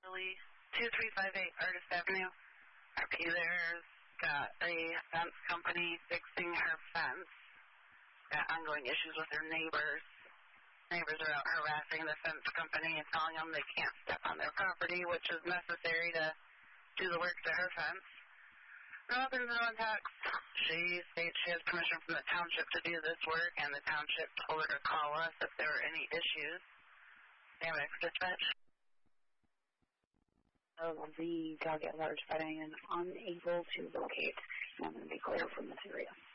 Lily, 2358 Artist Avenue. Okay, there's got a fence company fixing her fence. Got ongoing issues with their neighbors. Neighbors are out harassing the fence company and telling them they can't step on their property, which is necessary to do the work to her fence. Nothing's on tax. She states she has permission from the township to do this work, and the township told her to call us if there were any issues. Anyway, for dispatch. Of the dog at large, but I am unable to locate. I'm going to be clear from this area.